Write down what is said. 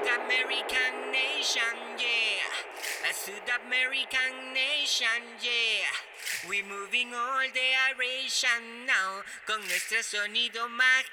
American Nation, yeah. A South American Nation, yeah. We moving all the aeration now con nuestro sonido